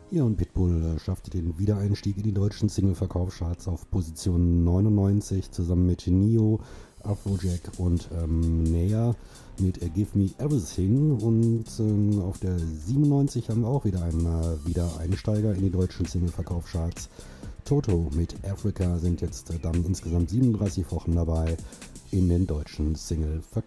Ja, und Pitbull schaffte den Wiedereinstieg in die deutschen Single-Verkaufscharts auf Position 99 zusammen mit Neo, Afrojack und Naya mit Give Me Everything. Und auf der 97 haben wir auch wieder einen Wiedereinsteiger in die deutschen Single-Verkaufscharts. Toto mit Africa sind jetzt dann insgesamt 37 Wochen dabei in den deutschen Single-Verkaufscharts.